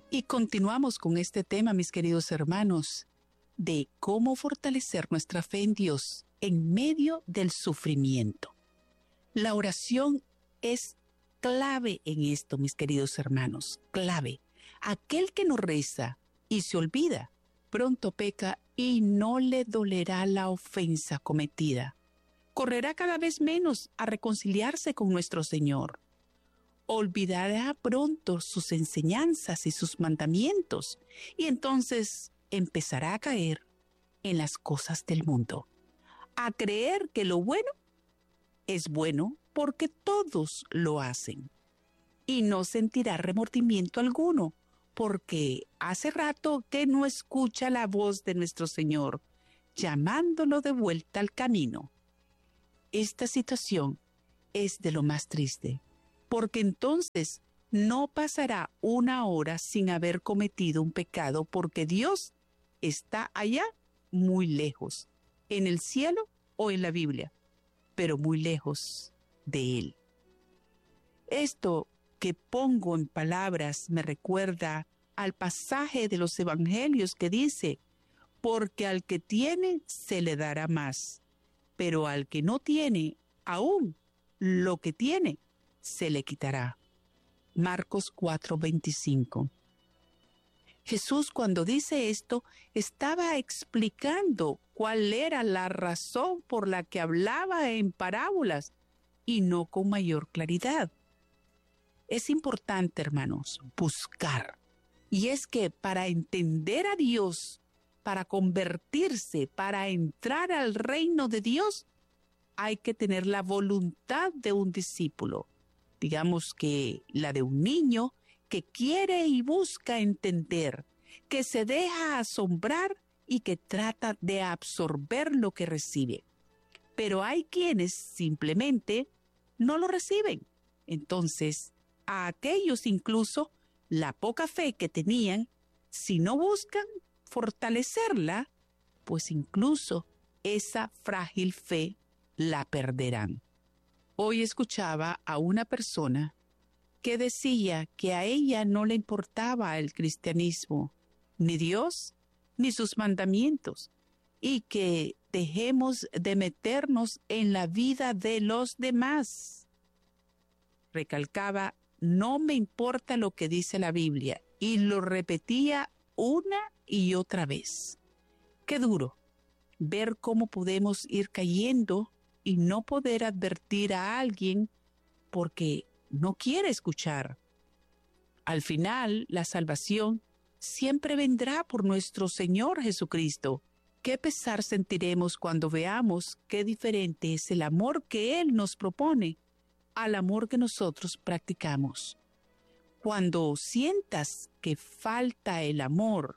Y continuamos con este tema, mis queridos hermanos, de cómo fortalecer nuestra fe en Dios en medio del sufrimiento. La oración es clave en esto, mis queridos hermanos, clave. Aquel que no reza y se olvida, pronto peca y no le dolerá la ofensa cometida. Correrá cada vez menos a reconciliarse con nuestro Señor. Olvidará pronto sus enseñanzas y sus mandamientos, y entonces empezará a caer en las cosas del mundo, a creer que lo bueno es bueno porque todos lo hacen, y no sentirá remordimiento alguno, porque hace rato que no escucha la voz de nuestro Señor, llamándolo de vuelta al camino. Esta situación es de lo más triste, porque entonces no pasará una hora sin haber cometido un pecado, porque Dios está allá muy lejos, en el cielo o en la Biblia, pero muy lejos de Él. Esto que pongo en palabras me recuerda al pasaje de los evangelios que dice: porque al que tiene se le dará más, pero al que no tiene, aún lo que tiene se le quitará. Marcos 4:25. Jesús, cuando dice esto, estaba explicando cuál era la razón por la que hablaba en parábolas y no con mayor claridad. Es importante, hermanos, buscar. Y es que para entender a Dios, para convertirse, para entrar al reino de Dios, hay que tener la voluntad de un discípulo. Digamos que la de un niño que quiere y busca entender, que se deja asombrar y que trata de absorber lo que recibe. Pero hay quienes simplemente no lo reciben. Entonces, a aquellos incluso la poca fe que tenían, si no buscan fortalecerla, pues incluso esa frágil fe la perderán. Hoy escuchaba a una persona que decía que a ella no le importaba el cristianismo, ni Dios, ni sus mandamientos, y que dejemos de meternos en la vida de los demás. Recalcaba: no me importa lo que dice la Biblia, y lo repetía una y otra vez. Qué duro ver cómo podemos ir cayendo y no poder advertir a alguien porque no quiere escuchar. Al final, la salvación siempre vendrá por nuestro Señor Jesucristo. Qué pesar sentiremos cuando veamos qué diferente es el amor que Él nos propone al amor que nosotros practicamos. Cuando sientas que falta el amor,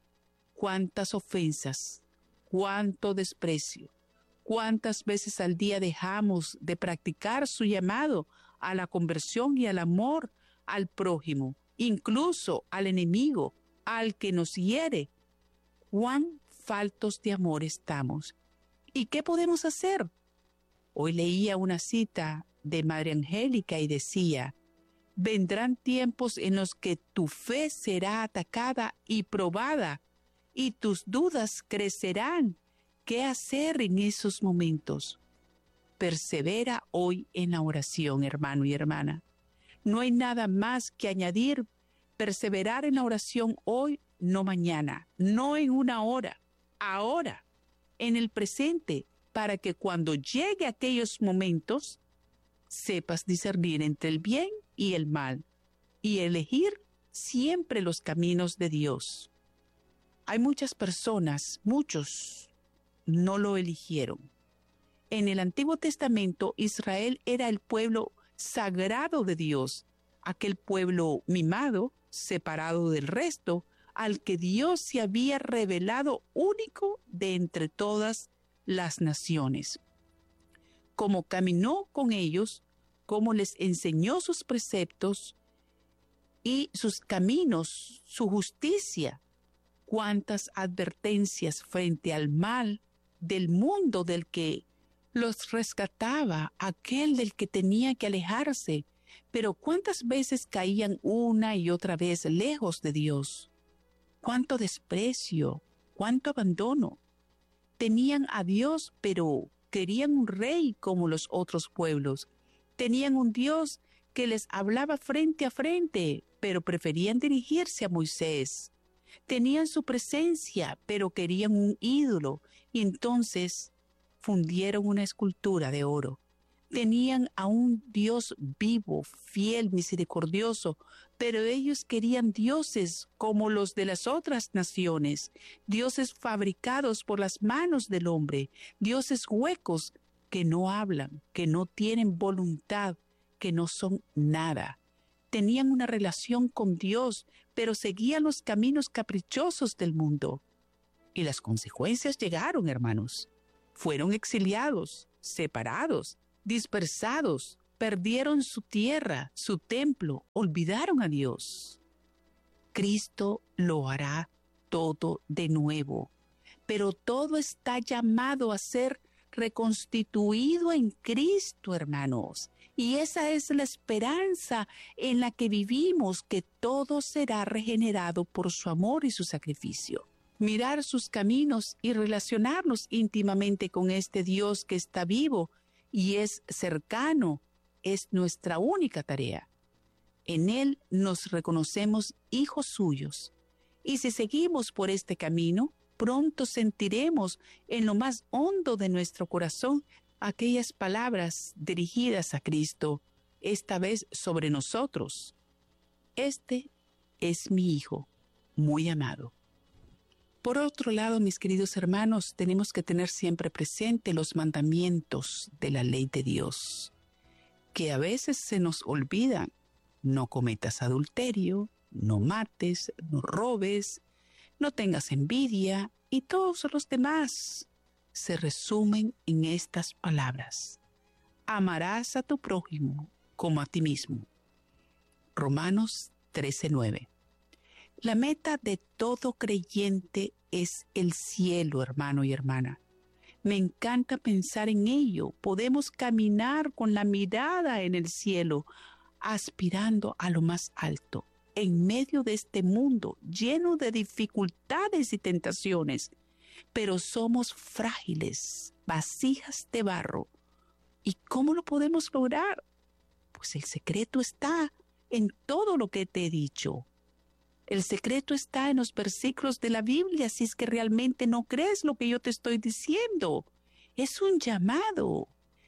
cuántas ofensas, cuánto desprecio, cuántas veces al día dejamos de practicar su llamado a la conversión y al amor al prójimo, incluso al enemigo, al que nos hiere. Cuán faltos de amor estamos. ¿Y qué podemos hacer? Hoy leía una cita de Madre Angélica y decía: vendrán tiempos en los que tu fe será atacada y probada, y tus dudas crecerán. ¿Qué hacer en esos momentos? Persevera hoy en la oración, hermano y hermana. No hay nada más que añadir. Perseverar en la oración hoy, no mañana, no en una hora, ahora, en el presente, para que cuando llegue aquellos momentos, sepas discernir entre el bien y el mal y elegir siempre los caminos de Dios. Hay muchas personas, muchos, no lo eligieron. En el Antiguo Testamento, Israel era el pueblo sagrado de Dios, aquel pueblo mimado, separado del resto, al que Dios se había revelado único de entre todas las naciones. Cómo caminó con ellos, cómo les enseñó sus preceptos y sus caminos, su justicia. Cuántas advertencias frente al mal del mundo del que los rescataba, aquel del que tenía que alejarse, Pero ¿cuántas veces caían una y otra vez lejos de Dios? ¿Cuánto desprecio? ¿Cuánto abandono? Tenían a Dios, pero querían un rey como los otros pueblos. Tenían un Dios que les hablaba frente a frente, pero preferían dirigirse a Moisés. Tenían su presencia, pero querían un ídolo, y entonces fundieron una escultura de oro. Tenían a un Dios vivo, fiel, misericordioso, pero ellos querían dioses como los de las otras naciones, dioses fabricados por las manos del hombre, dioses huecos que no hablan, que no tienen voluntad, que no son nada. Tenían una relación con Dios, pero seguían los caminos caprichosos del mundo. Y las consecuencias llegaron, hermanos. Fueron exiliados, separados, dispersados, perdieron su tierra, su templo, olvidaron a Dios. Cristo lo hará todo de nuevo, pero todo está llamado a ser reconstituido en Cristo, hermanos. Y esa es la esperanza en la que vivimos, que todo será regenerado por su amor y su sacrificio. Mirar sus caminos y relacionarnos íntimamente con este Dios que está vivo y es cercano, es nuestra única tarea. En Él nos reconocemos hijos suyos. Y si seguimos por este camino, pronto sentiremos en lo más hondo de nuestro corazón aquellas palabras dirigidas a Cristo, esta vez sobre nosotros. Este es mi Hijo, muy amado. Por otro lado, mis queridos hermanos, tenemos que tener siempre presente los mandamientos de la ley de Dios, que a veces se nos olvidan. No cometas adulterio, no mates, no robes, no tengas envidia, y todos los demás se resumen en estas palabras. Amarás a tu prójimo como a ti mismo. Romanos 13:9. La meta de todo creyente es el cielo, hermano y hermana. Me encanta pensar en ello. Podemos caminar con la mirada en el cielo, aspirando a lo más alto, en medio de este mundo lleno de dificultades y tentaciones. Pero somos frágiles, vasijas de barro. ¿Y cómo lo podemos lograr? Pues el secreto está en todo lo que te he dicho. El secreto está en los versículos de la Biblia, si es que realmente no crees lo que yo te estoy diciendo. Es un llamado.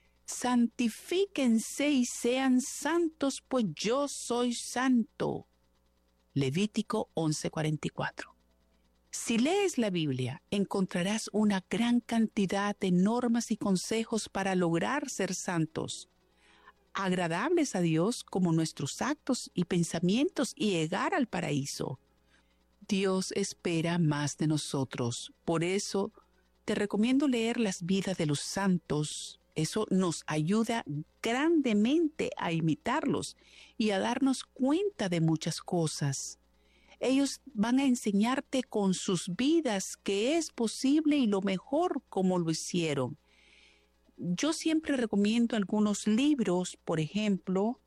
Santifíquense y sean santos, pues yo soy santo. Levítico 11:44. Si lees la Biblia, encontrarás una gran cantidad de normas y consejos para lograr ser santos, agradables a Dios como nuestros actos y pensamientos y llegar al paraíso. Dios espera más de nosotros. Por eso te recomiendo leer las vidas de los santos. Eso nos ayuda grandemente a imitarlos y a darnos cuenta de muchas cosas. Ellos van a enseñarte con sus vidas que es posible y lo mejor como lo hicieron. Yo siempre recomiendo algunos libros, por ejemplo,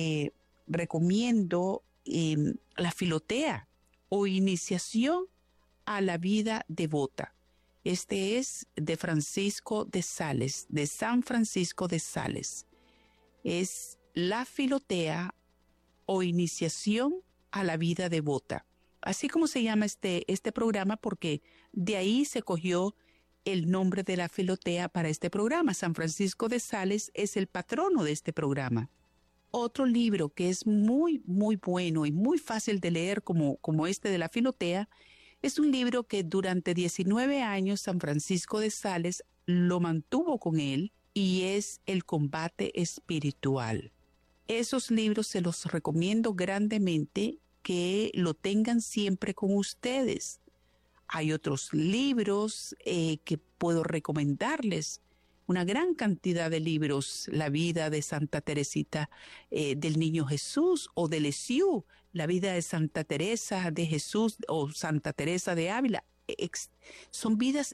recomiendo La Filotea o Iniciación a la Vida Devota. Este es de Francisco de Sales, de San Francisco de Sales. Es La Filotea o Iniciación a la Vida Devota. Así como se llama este programa, porque de ahí se cogió el nombre de la Filotea para este programa. San Francisco de Sales es el patrono de este programa. Otro libro que es muy, muy bueno y muy fácil de leer como este de la Filotea, es un libro que durante 19 años San Francisco de Sales lo mantuvo con él y es El combate espiritual. Esos libros se los recomiendo grandemente que lo tengan siempre con ustedes. Hay otros libros que puedo recomendarles, una gran cantidad de libros, La vida de Santa Teresita del Niño Jesús o de Lisieux, La vida de Santa Teresa de Jesús o Santa Teresa de Ávila. Son vidas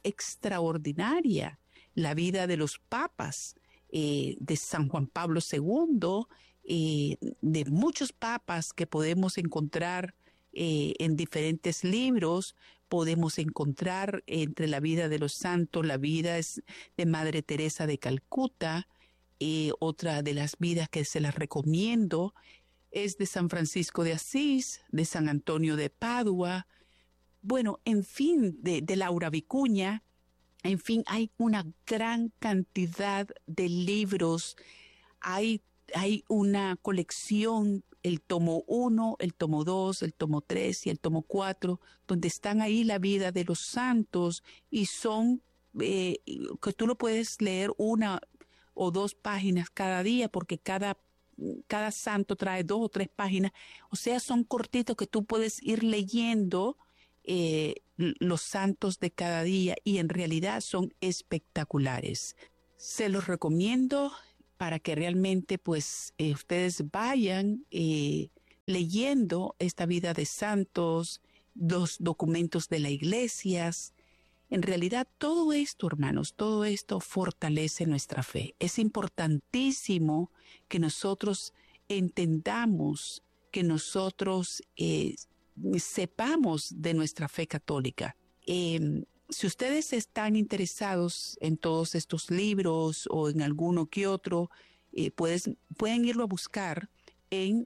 extraordinarias. La vida de los papas, de San Juan Pablo II, de muchos papas que podemos encontrar en diferentes libros. Podemos encontrar entre la vida de los santos, la vida de Madre Teresa de Calcuta. Otra de las vidas que se las recomiendo es de San Francisco de Asís, de San Antonio de Padua, bueno, en fin, de Laura Vicuña. En fin, hay una gran cantidad de libros. Hay una colección, el tomo 1, el tomo 2, el tomo 3 y el tomo 4, donde están ahí la vida de los santos y son, que tú lo puedes leer 1 o 2 páginas cada día, porque cada santo trae 2 o 3 páginas. O sea, son cortitos que tú puedes ir leyendo los santos de cada día, y en realidad son espectaculares. Se los recomiendo para que realmente pues ustedes vayan leyendo esta vida de santos, los documentos de la iglesia. En realidad todo esto, hermanos, todo esto fortalece nuestra fe. Es importantísimo que nosotros entendamos, que nosotros sepamos de nuestra fe católica. Si ustedes están interesados en todos estos libros o en alguno que otro, pueden irlo a buscar en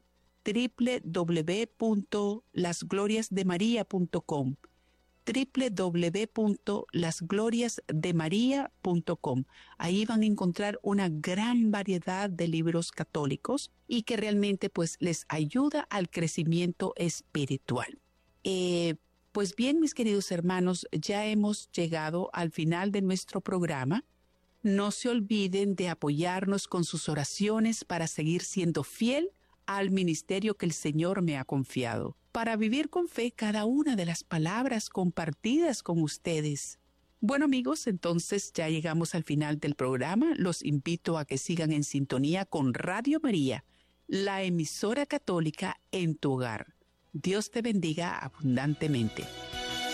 www.lasgloriasdemaria.com, www.lasgloriasdemaria.com. Ahí van a encontrar una gran variedad de libros católicos y que realmente pues les ayuda al crecimiento espiritual. Pues bien, mis queridos hermanos, ya hemos llegado al final de nuestro programa. No se olviden de apoyarnos con sus oraciones para seguir siendo fiel al ministerio que el Señor me ha confiado, para vivir con fe cada una de las palabras compartidas con ustedes. Bueno, amigos, entonces ya llegamos al final del programa. Los invito a que sigan en sintonía con Radio María, la emisora católica en tu hogar. Dios te bendiga abundantemente.